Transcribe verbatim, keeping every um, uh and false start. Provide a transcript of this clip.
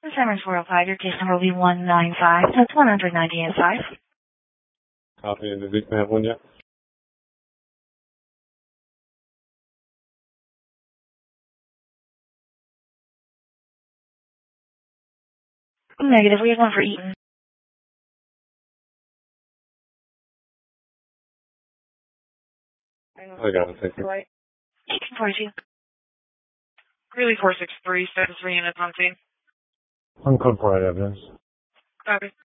Simmons four oh five, your case number will be one nine five. That's one ninety-eight five. Copy, and did we have one yet? Negative, we have one for Eaton. I got it, thank you. Eaton forty-two. Greeley four six three, status three units on scene. Uncode for evidence. Copy.